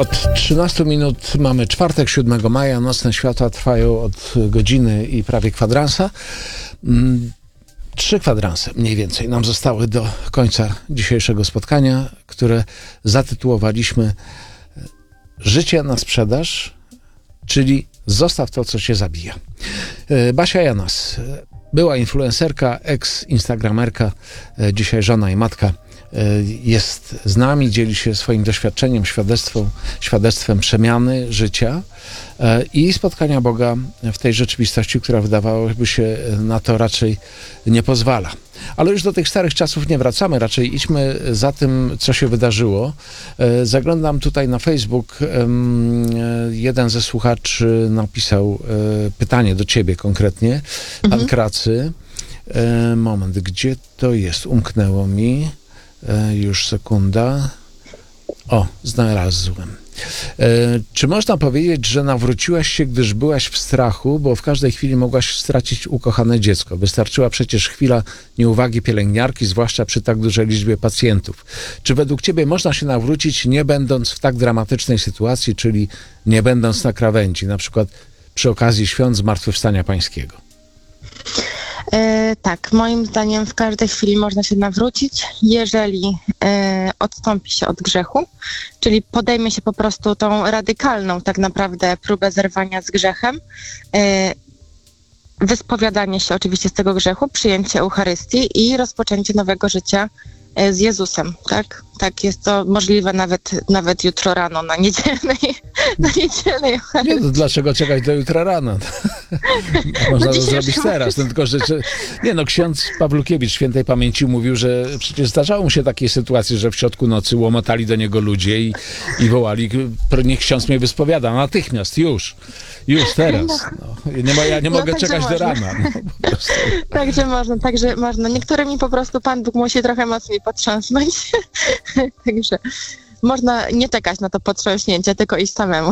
Od 13 minut mamy czwartek, 7 maja. Nocne światła trwają od godziny i prawie kwadransa. 3 kwadranse mniej więcej nam zostały do końca dzisiejszego spotkania, które zatytułowaliśmy Życie na sprzedaż, czyli zostaw to, co cię zabija. Basia Janas, była influencerka, ex-instagramerka, dzisiaj żona i matka, jest z nami, dzieli się swoim doświadczeniem, świadectwem przemiany życia i spotkania Boga w tej rzeczywistości, która wydawałoby się na to raczej nie pozwala. Ale już do tych starych czasów nie wracamy, raczej idźmy za tym, co się wydarzyło. Zaglądam tutaj na Facebook. Jeden ze słuchaczy napisał pytanie do ciebie konkretnie. Pan Kracy. Moment, gdzie to jest? Umknęło mi. Już sekunda. O, znalazłem. Czy można powiedzieć, że nawróciłaś się, gdyż byłaś w strachu, bo w każdej chwili mogłaś stracić ukochane dziecko? Wystarczyła przecież chwila nieuwagi pielęgniarki, zwłaszcza przy tak dużej liczbie pacjentów. Czy według ciebie można się nawrócić, nie będąc w tak dramatycznej sytuacji, czyli nie będąc na krawędzi, na przykład przy okazji świąt Zmartwychwstania Pańskiego? Tak, moim zdaniem w każdej chwili można się nawrócić, jeżeli odstąpi się od grzechu, czyli podejmie się po prostu tą radykalną tak naprawdę próbę zerwania z grzechem, wyspowiadanie się oczywiście z tego grzechu, przyjęcie Eucharystii i rozpoczęcie nowego życia z Jezusem, tak? Tak, jest to możliwe nawet jutro rano na niedzielnej Eucharystii. Nie, to dlaczego czekać do jutra rano? Można to zrobić teraz. No, tylko, że, ksiądz Pawlukiewicz świętej pamięci mówił, że przecież zdarzało mu się takie sytuacje, że w środku nocy łomotali do niego ludzie i wołali, niech ksiądz mnie wyspowiada natychmiast, już teraz. No. Ja nie mogę czekać do rana. No, Także można. Niektórymi po prostu Pan Bóg musi trochę mocniej potrząsnąć. Także można nie czekać na to potrząśnięcie, tylko iść samemu.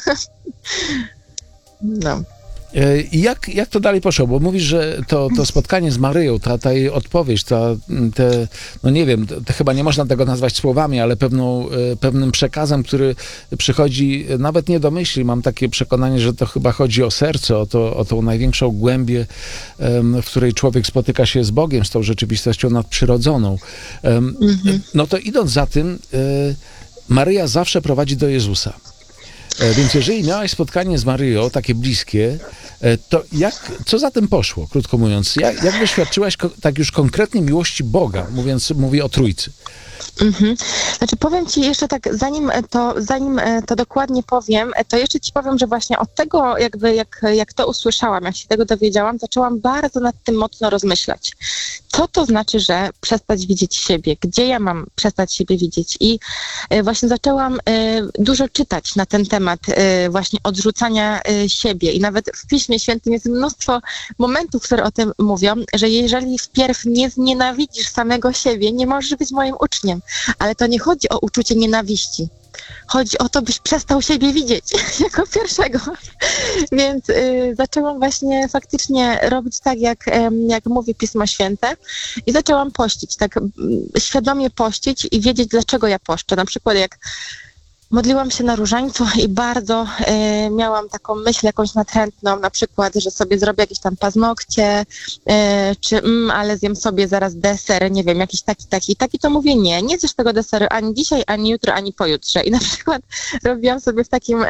No. I jak to dalej poszło? Bo mówisz, że to spotkanie z Maryją, ta jej odpowiedź, no nie wiem, to chyba nie można tego nazwać słowami, ale pewnym przekazem, który przychodzi nawet nie do myśli. Mam takie przekonanie, że to chyba chodzi o serce, o tą największą głębię, w której człowiek spotyka się z Bogiem, z tą rzeczywistością nadprzyrodzoną. No to idąc za tym, Maryja zawsze prowadzi do Jezusa. Więc jeżeli miałaś spotkanie z Maryją, takie bliskie, to co za tym poszło, krótko mówiąc? Jak doświadczyłaś tak już konkretnie miłości Boga, mówię o Trójcy? Znaczy powiem ci jeszcze tak, zanim to dokładnie powiem, to jeszcze ci powiem, że właśnie od tego jak to usłyszałam, jak się tego dowiedziałam, zaczęłam bardzo nad tym mocno rozmyślać. Co to znaczy, że przestać widzieć siebie? Gdzie ja mam przestać siebie widzieć? I właśnie zaczęłam dużo czytać na ten temat właśnie odrzucania siebie. I nawet w Piśmie Świętym jest mnóstwo momentów, które o tym mówią, że jeżeli wpierw nie znienawidzisz samego siebie, nie możesz być moim uczniem. Ale to nie chodzi o uczucie nienawiści. Chodzi o to, byś przestał siebie widzieć jako pierwszego. Więc zaczęłam właśnie faktycznie robić tak, jak mówi Pismo Święte i zaczęłam pościć, tak świadomie pościć i wiedzieć, dlaczego ja poszczę. Na przykład jak modliłam się na różańcu i bardzo miałam taką myśl jakąś natrętną, na przykład, że sobie zrobię jakieś tam paznokcie, ale zjem sobie zaraz deser, nie wiem, jakiś taki, to mówię nie zjesz tego deseru ani dzisiaj, ani jutro, ani pojutrze. I na przykład robiłam sobie w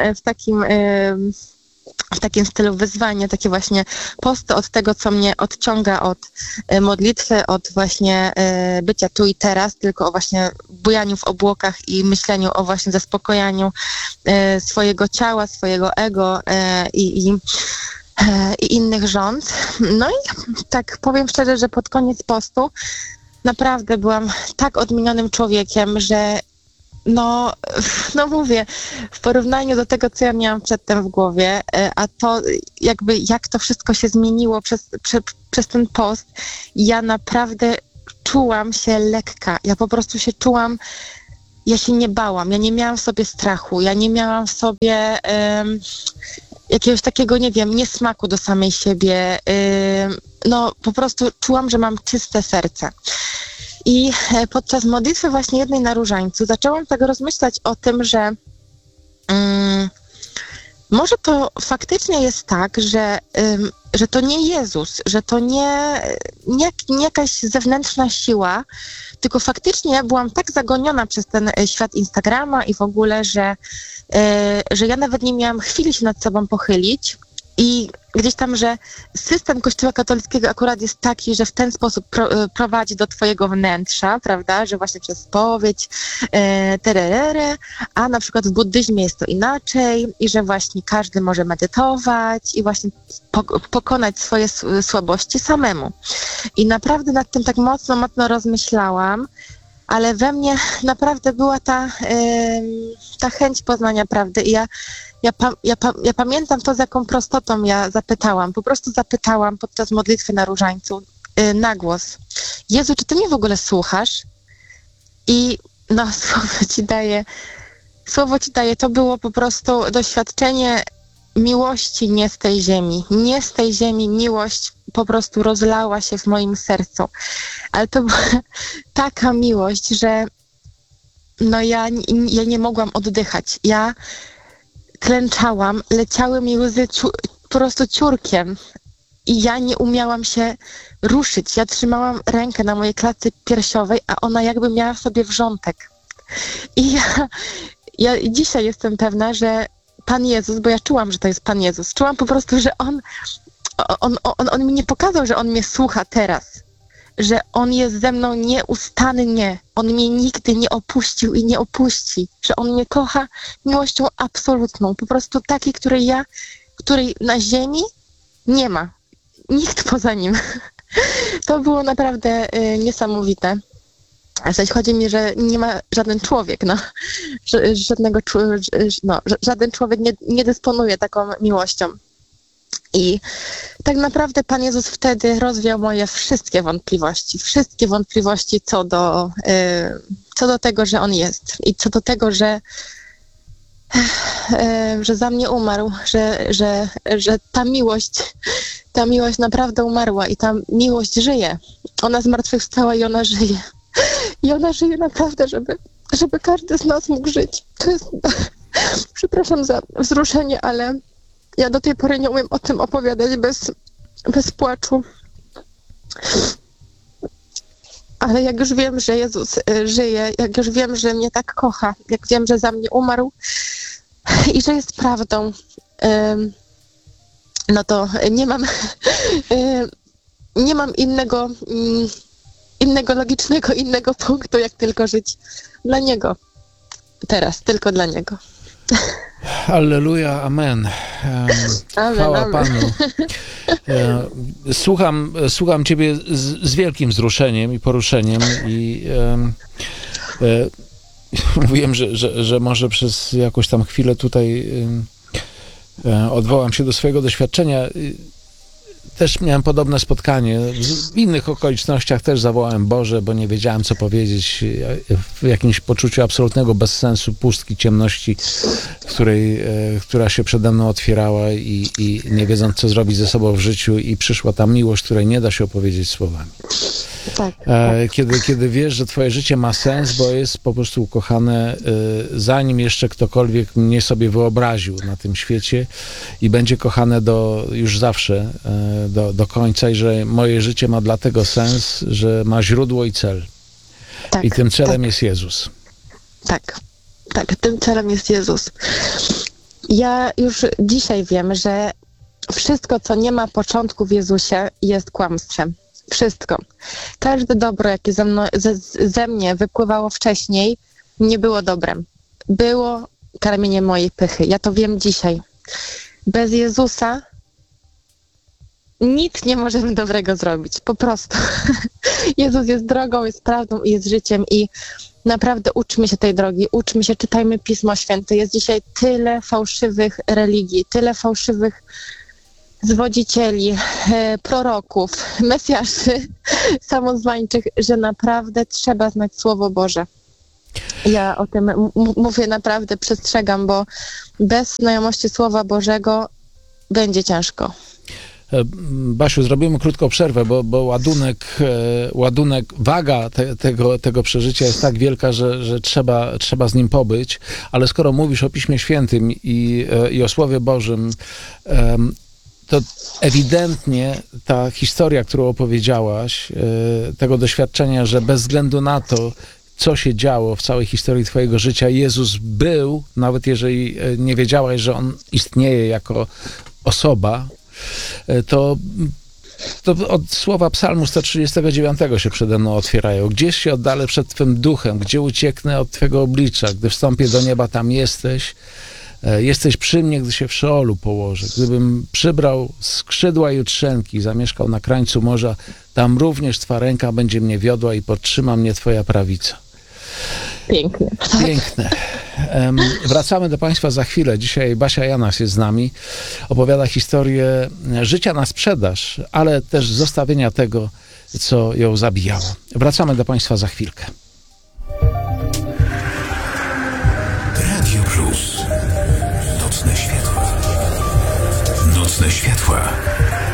takim stylu wyzwanie, takie właśnie posty od tego, co mnie odciąga od modlitwy, od właśnie bycia tu i teraz, tylko o właśnie bujaniu w obłokach i myśleniu o właśnie zaspokojaniu swojego ciała, swojego ego i innych rząd. No i tak powiem szczerze, że pod koniec postu naprawdę byłam tak odmienionym człowiekiem, że no mówię, w porównaniu do tego, co ja miałam przedtem w głowie, a to jak to wszystko się zmieniło przez ten post, ja naprawdę czułam się lekka. Ja po prostu się czułam, ja się nie bałam, ja nie miałam w sobie strachu, ja nie miałam w sobie jakiegoś takiego, nie wiem, niesmaku do samej siebie. No po prostu czułam, że mam czyste serce. I podczas modlitwy właśnie jednej na różańcu zaczęłam tak rozmyślać o tym, że Może to faktycznie jest tak, że to nie Jezus, że to nie jakaś zewnętrzna siła, tylko faktycznie ja byłam tak zagoniona przez ten świat Instagrama i w ogóle, że ja nawet nie miałam chwili się nad sobą pochylić. I gdzieś tam, że system Kościoła katolickiego akurat jest taki, że w ten sposób prowadzi do twojego wnętrza, prawda, że właśnie przez spowiedź, a na przykład w buddyzmie jest to inaczej i że właśnie każdy może medytować i właśnie pokonać swoje słabości samemu. I naprawdę nad tym tak mocno rozmyślałam, ale we mnie naprawdę była ta chęć poznania prawdy i ja pamiętam to, z jaką prostotą ja zapytałam. Po prostu zapytałam podczas modlitwy na różańcu na głos: Jezu, czy ty mnie w ogóle słuchasz? I no, słowo ci daje, to było po prostu doświadczenie miłości nie z tej ziemi. Nie z tej ziemi miłość po prostu rozlała się w moim sercu. Ale to była taka miłość, że no ja nie mogłam oddychać. Ja klęczałam, leciały mi łzy po prostu ciurkiem i ja nie umiałam się ruszyć. Ja trzymałam rękę na mojej klatce piersiowej, a ona jakby miała w sobie wrzątek. I ja dzisiaj jestem pewna, że Pan Jezus, bo ja czułam, że to jest Pan Jezus, czułam po prostu, że on mi nie pokazał, że On mnie słucha teraz, że On jest ze mną nieustannie, On mnie nigdy nie opuścił i nie opuści, że On mnie kocha miłością absolutną, po prostu takiej, której na ziemi nie ma, nikt poza Nim. To było naprawdę niesamowite. W sensie chodzi mi, że nie ma żaden człowiek, żaden człowiek nie dysponuje taką miłością. I tak naprawdę Pan Jezus wtedy rozwiał moje wszystkie wątpliwości co do tego, że On jest i co do tego, że za mnie umarł, że ta miłość naprawdę umarła i ta miłość żyje. Ona zmartwychwstała i ona żyje. I ona żyje naprawdę, żeby każdy z nas mógł żyć. To jest, przepraszam za wzruszenie, ale ja do tej pory nie umiem o tym opowiadać bez płaczu. Ale jak już wiem, że Jezus żyje, jak już wiem, że mnie tak kocha, jak wiem, że za mnie umarł i że jest prawdą, no to nie mam innego logicznego, innego punktu, jak tylko żyć dla Niego. Teraz, tylko dla Niego. Alleluja, amen. Chwała Panu. Słucham Ciebie z wielkim wzruszeniem i poruszeniem i mówiłem, że może przez jakąś tam chwilę tutaj odwołam się do swojego doświadczenia. Też miałem podobne spotkanie. W innych okolicznościach też zawołałem Boże, bo nie wiedziałem, co powiedzieć. W jakimś poczuciu absolutnego bezsensu, pustki, ciemności, która się przede mną otwierała i nie wiedząc, co zrobić ze sobą w życiu, i przyszła ta miłość, której nie da się opowiedzieć słowami. Tak. Kiedy wiesz, że twoje życie ma sens, bo jest po prostu ukochane, zanim jeszcze ktokolwiek mnie sobie wyobraził na tym świecie, i będzie kochane już zawsze, do końca, i że moje życie ma dlatego sens, że ma źródło i cel. Tak, i tym celem jest Jezus. Tak, tym celem jest Jezus. Ja już dzisiaj wiem, że wszystko, co nie ma początku w Jezusie, jest kłamstwem. Wszystko. Każde dobro, jakie ze mnie wypływało wcześniej, nie było dobrem. Było karmieniem mojej pychy. Ja to wiem dzisiaj. Bez Jezusa nic nie możemy dobrego zrobić. Po prostu. Jezus jest drogą, jest prawdą i jest życiem, i naprawdę uczmy się tej drogi, uczmy się, czytajmy Pismo Święte. Jest dzisiaj tyle fałszywych religii, tyle fałszywych zwodzicieli, proroków, mesjaszy samozwańczych, że naprawdę trzeba znać Słowo Boże. Ja o tym mówię, naprawdę przestrzegam, bo bez znajomości Słowa Bożego będzie ciężko. Basiu, zrobimy krótką przerwę, bo ładunek, waga tego przeżycia jest tak wielka, że trzeba z nim pobyć, ale skoro mówisz o Piśmie Świętym i o Słowie Bożym, to ewidentnie ta historia, którą opowiedziałaś, tego doświadczenia, że bez względu na to, co się działo w całej historii twojego życia, Jezus był, nawet jeżeli nie wiedziałaś, że On istnieje jako osoba, to od słowa Psalmu 139 się przede mną otwierają. Gdzieś się oddalę przed Twym duchem, gdzie ucieknę od Twego oblicza, gdy wstąpię do nieba, tam jesteś. Jesteś przy mnie, gdy się w Szeolu położę. Gdybym przybrał skrzydła jutrzenki, zamieszkał na krańcu morza, tam również Twa ręka będzie mnie wiodła i podtrzyma mnie Twoja prawica. Pięknie. Piękne. Wracamy do Państwa za chwilę. Dzisiaj Basia Janas jest z nami. Opowiada historię życia na sprzedaż, ale też zostawienia tego, co ją zabijało. Wracamy do Państwa za chwilkę.